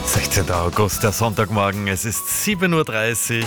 16. August, der Sonntagmorgen, es ist 7.30 Uhr.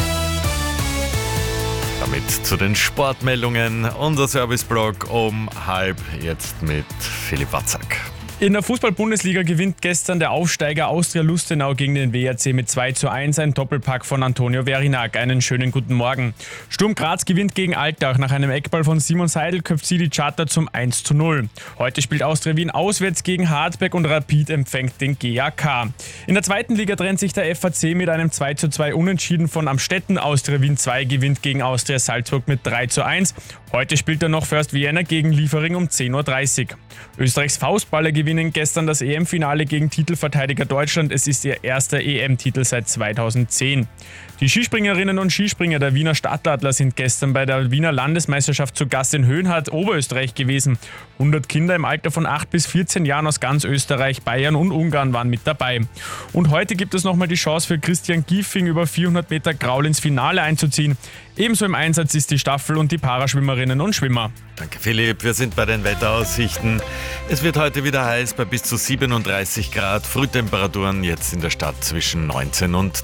Damit zu den Sportmeldungen, unser Serviceblog um halb, jetzt mit Philipp Watzak. In der Fußball-Bundesliga gewinnt gestern der Aufsteiger Austria Lustenau gegen den WRC mit 2:1, ein Doppelpack von Antonio Verinak. Einen schönen guten Morgen. Sturm Graz gewinnt gegen Altach. Nach einem Eckball von Simon Seidel köpft sie die Charter zum 1:0. Heute spielt Austria Wien auswärts gegen Hartberg und Rapid empfängt den GAK. In der zweiten Liga trennt sich der FAC mit einem 2:2 Unentschieden von Amstetten. Austria Wien 2 gewinnt gegen Austria Salzburg mit 3:1. Heute spielt er noch First Vienna gegen Liefering um 10:30 Uhr. Österreichs Faustballer gewinnen gestern das EM-Finale gegen Titelverteidiger Deutschland. Es ist ihr erster EM-Titel seit 2010. Die Skispringerinnen und Skispringer der Wiener Stadtadler sind gestern bei der Wiener Landesmeisterschaft zu Gast in Höhenhardt, Oberösterreich gewesen. 100 Kinder im Alter von 8 bis 14 Jahren aus ganz Österreich, Bayern und Ungarn waren mit dabei. Und heute gibt es nochmal die Chance für Christian Gieffing, über 400 Meter Graul ins Finale einzuziehen. Ebenso im Einsatz ist die Staffel und die Paraschwimmerinnen und Schwimmer. Danke Philipp, wir sind bei den Wetteraussichten. Es wird heute wieder heiß bei bis zu 37 Grad, Frühtemperaturen jetzt in der Stadt zwischen 19 und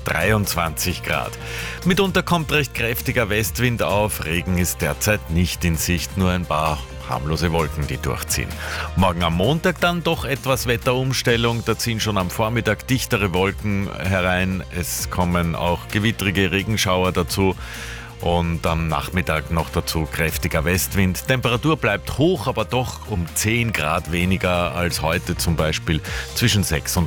23 Grad. Mitunter kommt recht kräftiger Westwind auf, Regen ist derzeit nicht in Sicht, nur ein paar harmlose Wolken, die durchziehen. Morgen am Montag dann doch etwas Wetterumstellung, da ziehen schon am Vormittag dichtere Wolken herein, es kommen auch gewittrige Regenschauer dazu. Und am Nachmittag noch dazu kräftiger Westwind. Temperatur bleibt hoch, aber doch um 10 Grad weniger als heute, zum Beispiel zwischen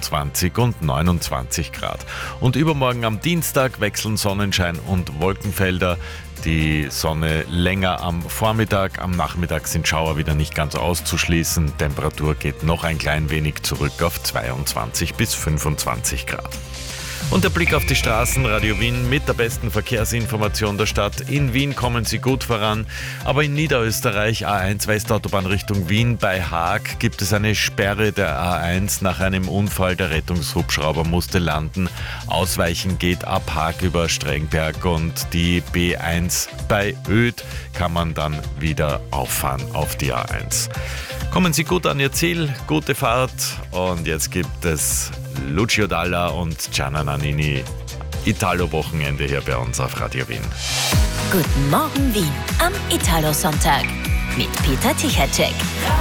26 und 29 Grad. Und übermorgen am Dienstag wechseln Sonnenschein und Wolkenfelder. Die Sonne länger am Vormittag, am Nachmittag sind Schauer wieder nicht ganz auszuschließen. Temperatur geht noch ein klein wenig zurück auf 22 bis 25 Grad. Und der Blick auf die Straßen, Radio Wien mit der besten Verkehrsinformation der Stadt. In Wien kommen Sie gut voran, aber in Niederösterreich A1 Westautobahn Richtung Wien bei Haag gibt es eine Sperre der A1 nach einem Unfall. Der Rettungshubschrauber musste landen. Ausweichen geht ab Haag über Strengberg und die B1 bei Oedt kann man dann wieder auffahren auf die A1. Kommen Sie gut an Ihr Ziel, gute Fahrt und jetzt gibt es Lucio Dalla und Gianna Nannini. Italo-Wochenende hier bei uns auf Radio Wien. Guten Morgen Wien am Italo-Sonntag mit Peter Tichacek.